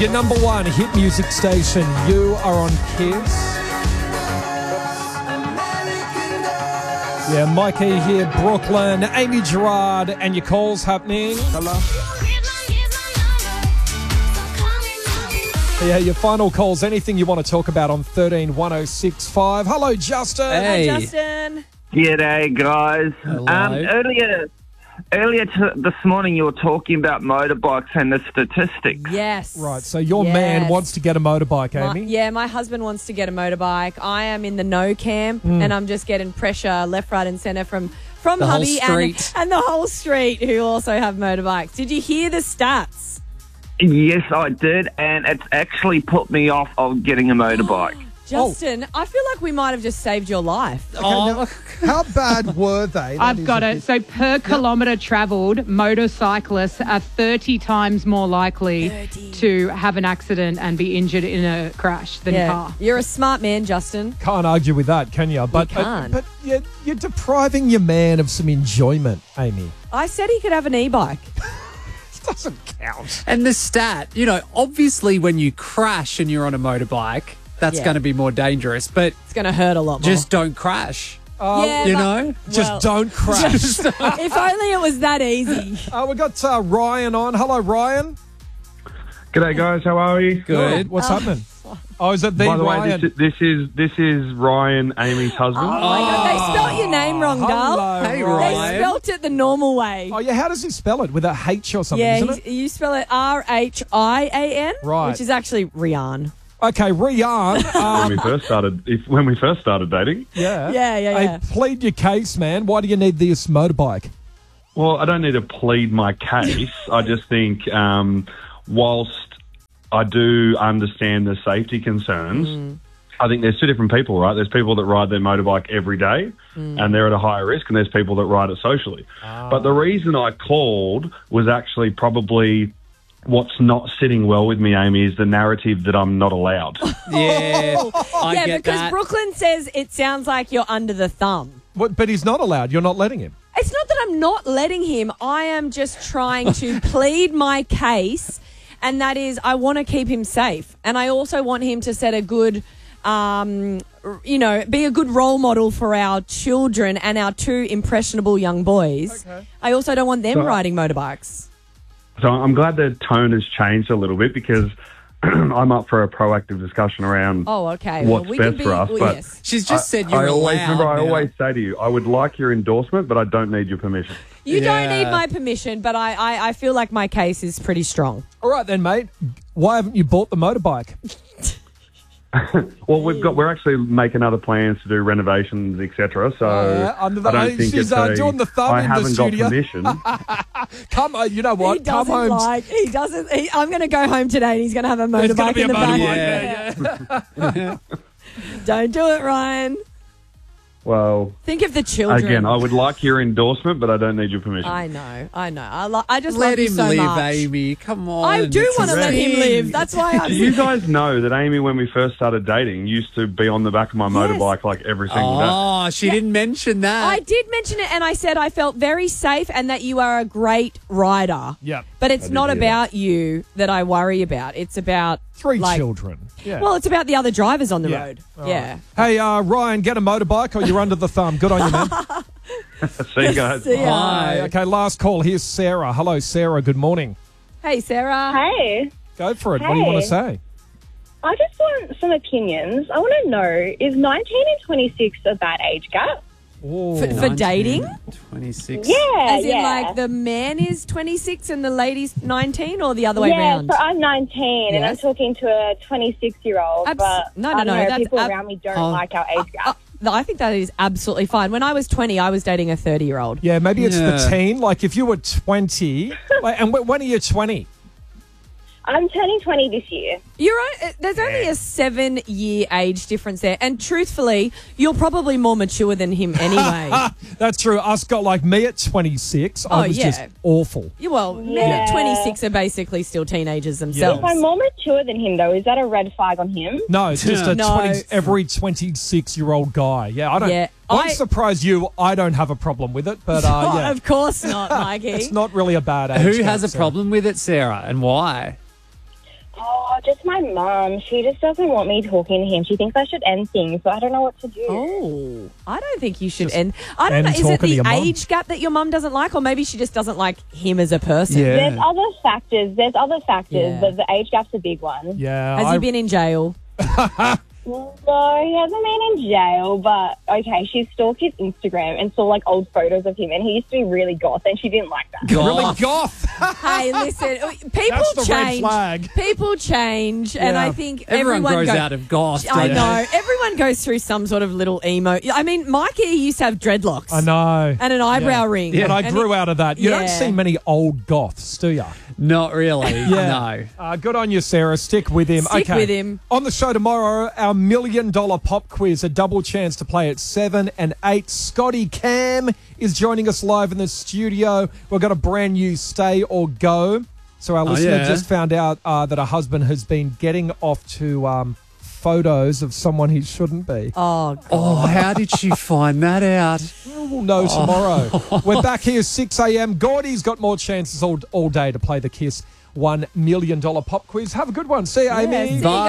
Your number one hit music station. You are on Kiss. Yeah, Mikey here, Brooklyn, Amy Gerard, and your calls happening. Hello? Yeah, your final calls, anything you want to talk about on 131065. Hello, Justin. Hey. Hi, Justin. G'day, guys. Hello. Earlier this morning, you were talking about motorbikes and the statistics. Yes. Right, so your man wants to get a motorbike, Amy? My husband wants to get a motorbike. I am in the no camp, and I'm just getting pressure left, right, and centre from The whole hubby street. and the whole street who also have motorbikes. Did you hear the stats? Yes, I did, and it's actually put me off of getting a motorbike. Justin, I feel like we might have just saved your life. Now, how bad were they? I've got it. So per kilometre travelled, motorcyclists are 30 times more likely to have an accident and be injured in a crash than car. You're a smart man, Justin. Can't argue with that, can you? But, can't. but you're depriving your man of some enjoyment, Amy. I said he could have an e-bike. Doesn't count. And the stat, obviously when you crash and you're on a motorbike, that's Yeah. going to be more dangerous. But It's going to hurt a lot more. just don't crash. yeah, you but- know? Just well, don't crash. If only it was that easy. We got Ryan on. Hello, Ryan. G'day, guys. How are you? Good. What's happening? Oh, is it the By the Ryan? way, this is Ryan, Amy's husband. Oh, my God. They spelt your name wrong, Dal. Hello, Hey, They Ryan. spelt it the normal way. Oh, yeah, how does he spell it? With a H or something, Yeah, isn't it? you spell it Rhian, Right. which is actually Rian. Okay, Ryan. When we first started dating. Yeah. Yeah. Hey, plead your case, man. Why do you need this motorbike? Well, I don't need to plead my case. I just think, whilst I do understand the safety concerns, I think there's two different people, right? There's people that ride their motorbike every day and they're at a higher risk, and there's people that ride it socially. But the reason I called was actually probably what's not sitting well with me, Amy, is the narrative that I'm not allowed. Yeah, I Yeah, get because that. Brooklyn says it sounds like you're under the thumb. What, but he's not allowed. You're not letting him. It's not that I'm not letting him. I am just trying to plead my case, and that is I want to keep him safe. And I also want him to set a good, be a good role model for our children and our two impressionable young boys. Okay. I also don't want them So- riding motorbikes. So I'm glad the tone has changed a little bit, because I'm up for a proactive discussion around Oh, okay. what's we best can be, for us. But yes. She's just said you're I always allowed remember. I now. always say to you, I would like your endorsement, but I don't need your permission. You don't Yeah. need my permission, but I feel like my case is pretty strong. All right then, mate. Why haven't you bought the motorbike? Well, we're actually making other plans to do renovations, etc. So under the- I don't think she's, it's doing the thumb I in the haven't studio. got permission. Come on, you know what? He Come doesn't home. I'm going to go home today and he's going to have a There's gonna motorbike be in a the motorbike. back. Yeah. Don't do it, Ryan. Well, Think of the children. again, I would like your endorsement, but I don't need your permission. I know. I just Let love you him so live, much. Amy. Come on. I do It's want to a let him thing. live. That's why Do you guys know that Amy, when we first started dating, used to be on the back of my motorbike like every single day? Oh, she didn't mention that. I did mention it, and I said I felt very safe and that you are a great rider. Yep. But it's did not hear about you that I worry about. It's about Three like, children. Yeah. Well, it's about the other drivers on the Yeah. road. All Yeah. Hey, Ryan, get a motorbike or you're under the thumb. Good on you, man. See you guys. See ya. Bye. Okay, last call. Here's Sarah. Hello, Sarah. Good morning. Hey, Sarah. Hey, Go for it. What do you want to Hey. say? I just want some opinions. I want to know, is 19 and 26 a bad age gap? Oh. For 19, dating? 26. Yeah, As in, yeah. like, the man is 26 and the lady's 19, or the other way yeah, around? so I'm 19 and I'm Yes. talking to a 26-year-old, but No, I don't know, that's people around me don't like our age gap. I think that is absolutely fine. When I was 20, I was dating a 30-year-old. Yeah, maybe it's the Yeah. teen. Like if you were 20, and when are you 20? I'm turning 20 this year. You're right. There's only a 7-year age difference there. And truthfully, you're probably more mature than him anyway. That's true. Us got like me at 26. I Oh, was yeah. just awful. Well, men Yeah. at 26 are basically still teenagers themselves. If I'm more mature than him, though, is that a red flag on him? No, it's just a No. every 26-year-old guy. Yeah, I don't. Yeah, I'm surprised I don't have a problem with it, but Oh, yeah, of course not, Mikey. it's not really a bad age. Who gap, has a so- problem with it, Sarah, and why? Oh, Oh, just my mum. She just doesn't want me talking to him. She thinks I should end things, so I don't know what to do. Oh, I don't think you should Just end. I don't know. end Is it talking to the your mum. age gap that your mum doesn't like, or maybe she just doesn't like him as a person? Yeah. There's other factors. Yeah. But the age gap's a big one. Yeah. Has he been in jail? No, he hasn't been in jail, but okay, she stalked his Instagram and saw like old photos of him, and he used to be really goth, and she didn't like that. Really goth. Hey, listen, people That's the red change. flag. People change, and Yeah. I think Everyone grows goes out of goth. I don't know. they? Everyone goes through some sort of little emo. I mean, Mikey used to have dreadlocks. I know. And an eyebrow ring. And I grew out of that. You don't Yeah. see many old goths, do you? Not really. Yeah. No. Good on you, Sarah. Stick with him. Stick okay. with him. On the show tomorrow, our $1 million pop quiz, a double chance to play at 7 and 8. Scotty Cam is joining us live in the studio. We've got a brand new Stay or Go. So our listener yeah. just found out that her husband has been getting off to photos of someone he shouldn't be. Oh, God. Oh, how did she find that out? We'll know tomorrow. We're back here 6 a.m. Gordy's got more chances all day to play the KISS $1 million pop quiz. Have a good one. See you, Yeah, Amy. see you Bye.